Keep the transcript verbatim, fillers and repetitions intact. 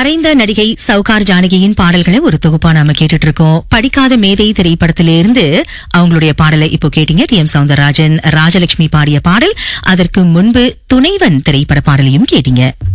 மறைந்த நடிகை சௌகார் ஜானகியின் பாடல்களை ஒரு தொகுப்பா நாம கேட்டுட்டு இருக்கோம். படிக்காத மேதை திரைப்படத்திலிருந்து அவங்களுடைய பாடலை இப்போ கேட்டீங்க. டி எம் சௌந்தரராஜன், ராஜலட்சுமி பாடிய பாடல். அதற்கு முன்பு துணைவன் திரைப்பட பாடலையும் கேட்டீங்க.